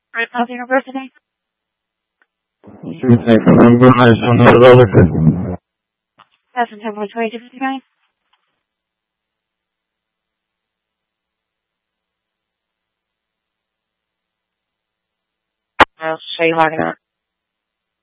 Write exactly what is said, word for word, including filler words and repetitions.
Right, Health University. Should we take a number on neurology? That's in temple twenty-two fifty-nine. I'll show you logging out.